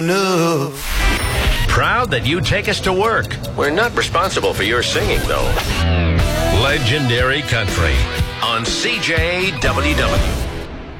No. Proud that you take us to work. We're not responsible for your singing, though. Legendary Country on CJWW.